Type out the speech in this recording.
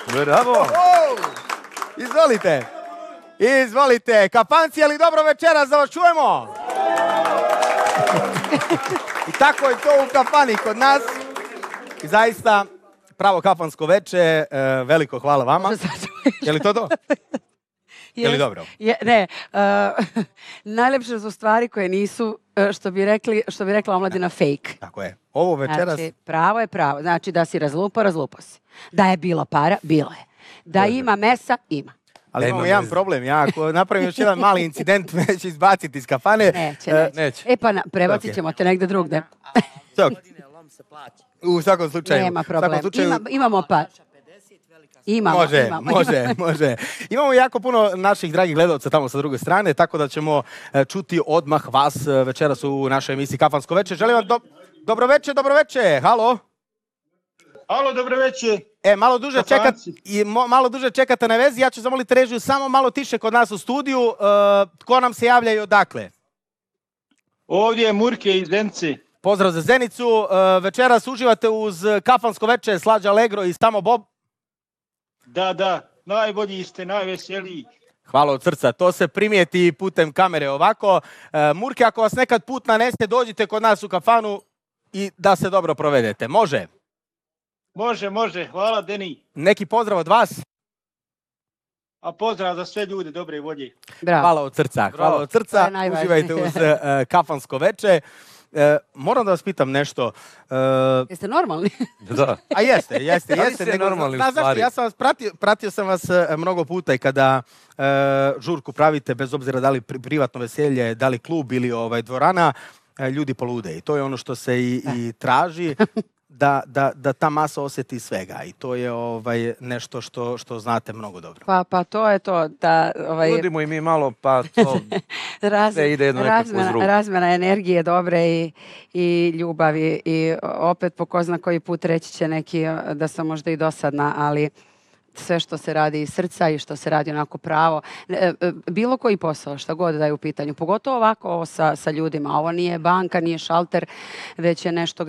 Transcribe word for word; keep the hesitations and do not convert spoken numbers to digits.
Bravo! Oh, izvolite. Izvolite. Kafanci, ali dobro večeras da vas čujemo. I tako je to u kafani kod nas. I zaista, pravo kafansko veče. Veliko hvala vama. Je li to to? Je li dobro? Je, ne, uh, najlepše su stvari koje nisu, što bi, rekli, što bi rekla omladina, fake. Tako je. Ovo večeras... Znači, pravo je pravo. Znači, da si razlupo, razlupo si. Da je bilo para, bilo je. Da ima mesa, ima. Ali imamo jedan problem. Ja ako napravim još jedan mali incident, me će izbaciti iz kafane. Neće, neće. Neće. E pa, na, prebacit ćemo te negde drugde. U svakom slučaju. Nema problema. Slučaju... Ima, imamo par. Imamo, može, imamo. može, može. Imamo jako puno naših dragih gledalca tamo sa druge strane, tako da ćemo čuti odmah vas večeras u našoj emisiji Kafansko veče. Želim vam do... dobro veče, dobro veče. Halo? Halo, dobro veče. E, malo duže, čekat, i mo, malo duže čekate na vezi. Ja ću zamoliti režiju samo malo tiše kod nas u studiju. Uh, tko nam se javlja i odakle? Ovdje je Murke iz Zenice. Pozdrav za Zenicu. Uh, večeras uživate uz Kafansko veče, Slađa Allegro i Samo Bob. Da, da, najbolji ste, najveseliji. Hvala od srca. To se primijeti putem kamere ovako. E, Murke, ako vas nekad put nanese, dođite kod nas u kafanu i da se dobro provedete. Može? Može, može. Hvala, Deni. Neki pozdrav od vas? A pozdrav za sve ljude dobre volje. Bravo. Hvala od srca. Hvala od srca. Uživajte uz uh, Kafansko veče. E, moram da vas pitam nešto. E, Jeste normalni? Da. A jeste, jeste, Da li jeste. ste Nego, normalni zna, u stvari? zašto? Ja sam vas pratio, pratio sam vas e, mnogo puta i kada e, žurku pravite, bez obzira da li pri, privatno veselje, da li klub ili ovaj dvorana, e, ljudi polude. I to je ono što se i, i traži. Da, da, da ta masa osjeti svega i to je ovaj nešto što, što znate mnogo dobro. Pa, pa to je to. Da, ovaj, Nudimo i mi malo, pa to raz, sve ide jedno nekako uz razmena, drugo. razmena energije dobre i, i ljubavi i opet po ko zna koji put reći će neki da sam možda i dosadna, ali sve što se radi iz srca i što se radi onako pravo. Bilo koji posao, šta god da je u pitanju. Pogotovo ovako ovo sa, sa ljudima. Ovo nije banka, nije šalter, već je nešto